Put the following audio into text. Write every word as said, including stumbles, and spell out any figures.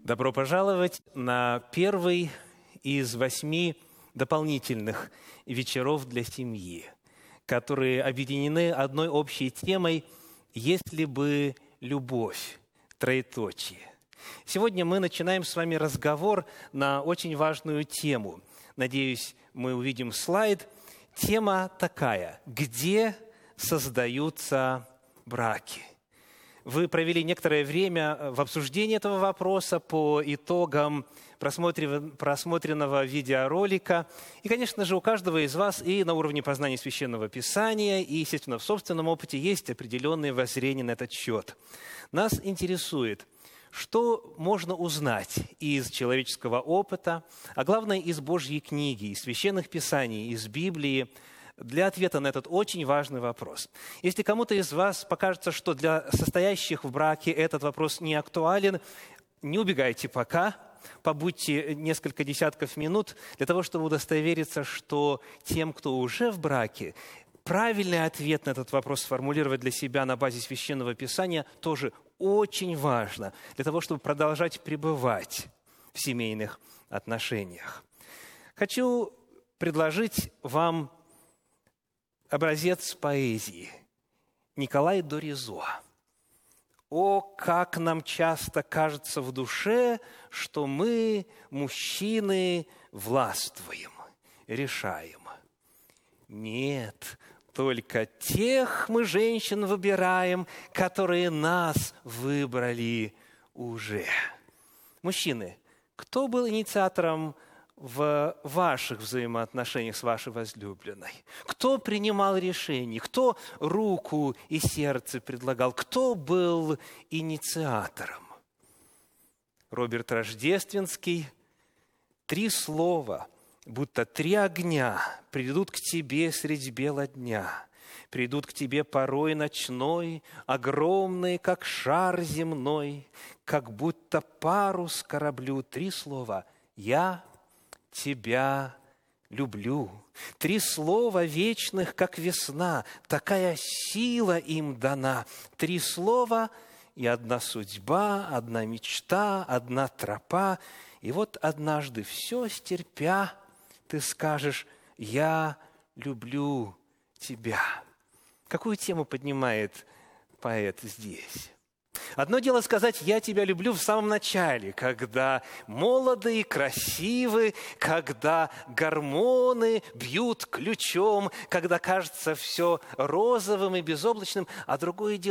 Добро пожаловать на первый из восьми дополнительных вечеров для семьи, которые объединены одной общей темой «Если бы любовь», троеточие. Сегодня мы начинаем с вами разговор на очень важную тему. Надеюсь, мы увидим слайд. Тема такая: где создаются браки? Вы провели некоторое время в обсуждении этого вопроса по итогам просмотренного видеоролика. И, конечно же, у каждого из вас и на уровне познания Священного Писания, и, естественно, в собственном опыте есть определенные воззрения на этот счет. Нас интересует, что можно узнать из человеческого опыта, а главное, из Божьей книги, из Священных Писаний, из Библии, для ответа на этот очень важный вопрос. Если кому-то из вас покажется, что для состоящих в браке этот вопрос не актуален, не убегайте пока, побудьте несколько десятков минут для того, чтобы удостовериться, что тем, кто уже в браке, правильный ответ на этот вопрос сформулировать для себя на базе Священного Писания тоже очень важно для того, чтобы продолжать пребывать в семейных отношениях. Хочу предложить вам образец поэзии. Николай Доризо. О, как нам часто кажется в душе, что мы, мужчины, властвуем, решаем. Нет, только тех мы, женщин, выбираем, которые нас выбрали уже. Мужчины, кто был инициатором в ваших взаимоотношениях с вашей возлюбленной? Кто принимал решения? Кто руку и сердце предлагал? Кто был инициатором? Роберт Рождественский. Три слова, будто три огня, придут к тебе средь бела дня. Придут к тебе порой ночной, огромные, как шар земной, как будто парус кораблю. Три слова: «Я тебя люблю». Три слова вечных, как весна, такая сила им дана. Три слова и одна судьба, одна мечта, одна тропа. И вот однажды все стерпя, ты скажешь: «Я люблю тебя». Какую тему поднимает поэт здесь? Одно дело сказать «я тебя люблю» в самом начале, когда молоды и красивы, когда гормоны бьют ключом, когда кажется все розовым и безоблачным, а другое дело